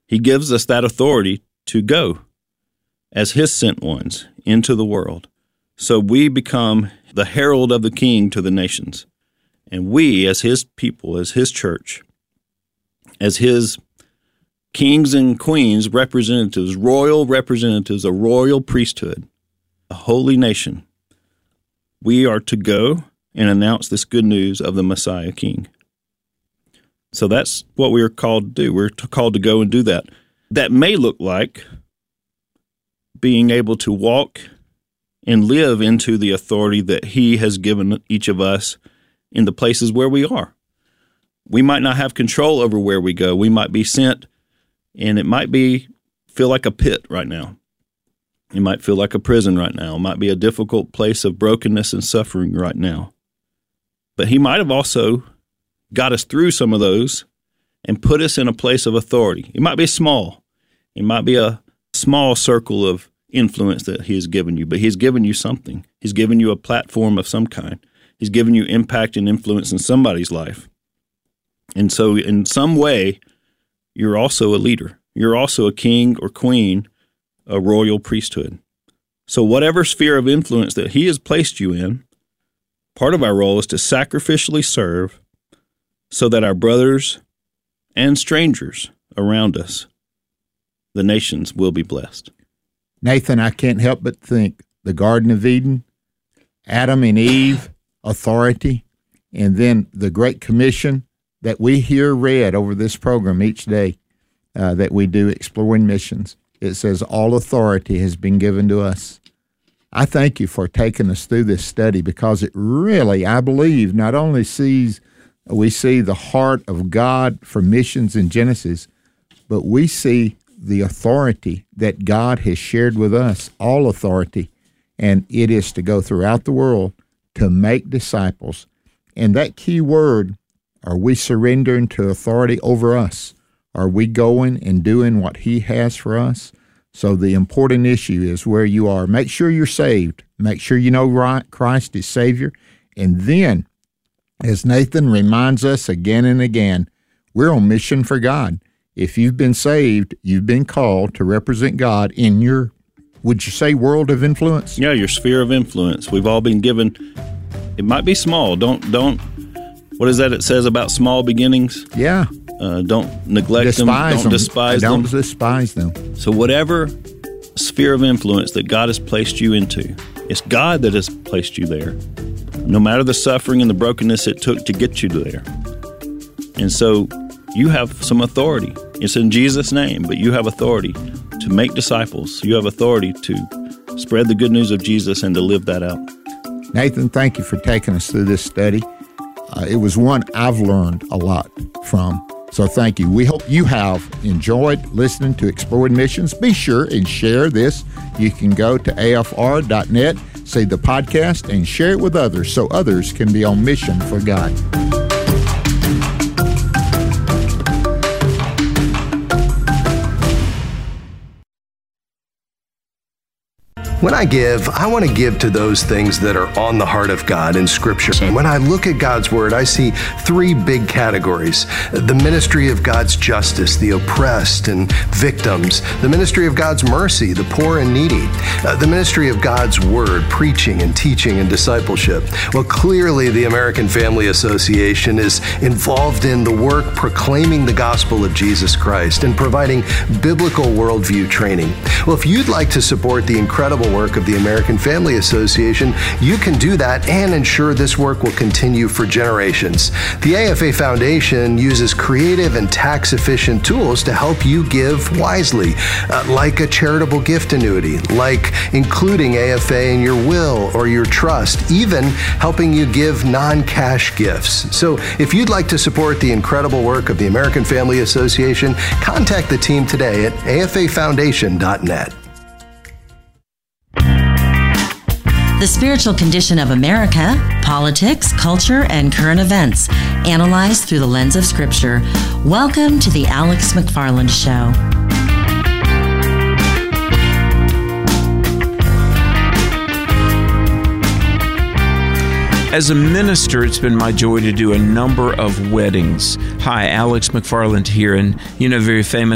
He gives us that authority to go as His sent ones into the world. So we become the herald of the King to the nations. And we, as His people, as His church, as His kings and queens, representatives, a royal priesthood, a holy nation, we are to go and announce this good news of the Messiah King. So that's what we are called to do. We're called to go and do that. That may look like being able to walk and live into the authority that He has given each of us in the places where we are. We might not have control over where we go. We might be sent, and it might feel like a pit right now. It might feel like a prison right now. It might be a difficult place of brokenness and suffering right now. But He might have also got us through some of those and put us in a place of authority. It might be small. It might be a small circle of influence that He has given you, but He's given you something. He's given you a platform of some kind. He's given you impact and influence in somebody's life. And so in some way, you're also a leader. You're also a king or queen, a royal priesthood. So whatever sphere of influence that He has placed you in, part of our role is to sacrificially serve so that our brothers and strangers around us, the nations, will be blessed. Nathan, I can't help but think the Garden of Eden, Adam and Eve, authority, and then the Great Commission that we hear read over this program each day that we do Exploring Missions. It says all authority has been given to us. I thank you for taking us through this study because it really, I believe, not only we see the heart of God for missions in Genesis, but we see the authority that God has shared with us, all authority, and it is to go throughout the world to make disciples. And that key word, are we surrendering to authority over us? Are we going and doing what He has for us? So the important issue is where you are. Make sure you're saved. Make sure you know Christ is Savior. And then, as Nathan reminds us again and again, we're on mission for God. If you've been saved, you've been called to represent God in your, would you say, world of influence? Yeah, your sphere of influence. We've all been given, it might be small. Don't, what is that it says about small beginnings? Yeah. Don't neglect them. Don't despise them. Don't despise them. So whatever sphere of influence that God has placed you into, it's God that has placed you there. No matter the suffering and the brokenness it took to get you there. And so you have some authority. It's in Jesus' name, but you have authority to make disciples. You have authority to spread the good news of Jesus and to live that out. Nathan, thank you for taking us through this study. It was one I've learned a lot from. So thank you. We hope you have enjoyed listening to Exploring Missions. Be sure and share this. You can go to afr.net, see the podcast, and share it with others so others can be on mission for God. When I give, I want to give to those things that are on the heart of God in Scripture. When I look at God's Word, I see three big categories. The ministry of God's justice, the oppressed and victims. The ministry of God's mercy, the poor and needy. The ministry of God's Word, preaching and teaching and discipleship. Well, clearly the American Family Association is involved in the work proclaiming the gospel of Jesus Christ and providing biblical worldview training. Well, if you'd like to support the incredible work of the American Family Association, you can do that and ensure this work will continue for generations. The AFA Foundation uses creative and tax-efficient tools to help you give wisely, like a charitable gift annuity, like including AFA in your will or your trust, even helping you give non-cash gifts. So if you'd like to support the incredible work of the American Family Association, contact the team today at afafoundation.net. The spiritual condition of America, politics, culture, and current events, analyzed through the lens of Scripture. Welcome to the Alex McFarland Show. As a minister, it's been my joy to do a number of weddings. Hi, Alex McFarland here, and very famous